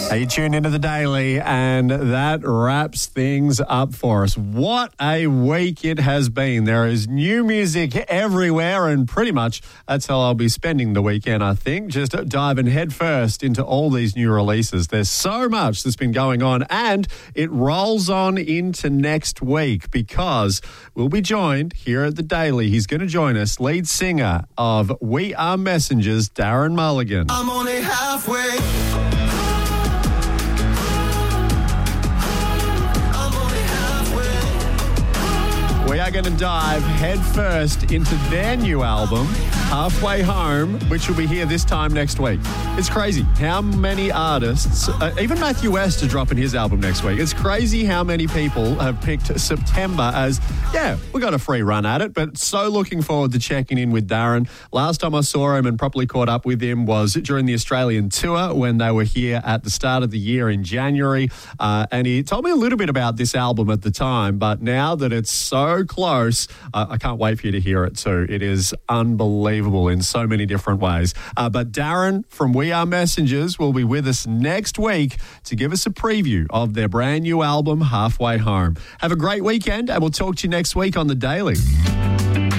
You tune into The Daily, and that wraps things up for us. What a week it has been. There is new music everywhere, and pretty much that's how I'll be spending the weekend, I think, just diving headfirst into all these new releases. There's so much that's been going on, and it rolls on into next week because we'll be joined here at The Daily. He's going to join us, lead singer of We Are Messengers, Darren Mulligan. I'm only halfway. We are going to dive headfirst into their new album, Halfway Home, which will be here this time next week. It's crazy how many artists, even Matthew West is dropping his album next week. It's crazy how many people have picked September as, we got a free run at it, but so looking forward to checking in with Darren. Last time I saw him and properly caught up with him was during the Australian tour when they were here at the start of the year in January. And he told me a little bit about this album at the time, but now that it's so close, I can't wait for you to hear it too. It is unbelievable in so many different ways. But Darren from We Are Messengers will be with us next week to give us a preview of their brand new album, Halfway Home. Have a great weekend, and we'll talk to you next week on The Daily.